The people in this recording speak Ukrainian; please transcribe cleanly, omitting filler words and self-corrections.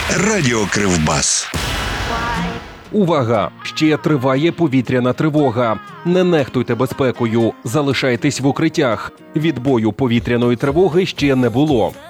Радіо Кривбас. Увага! Ще триває повітряна тривога. Не нехтуйте безпекою, залишайтесь в укриттях. Відбою повітряної тривоги ще не було.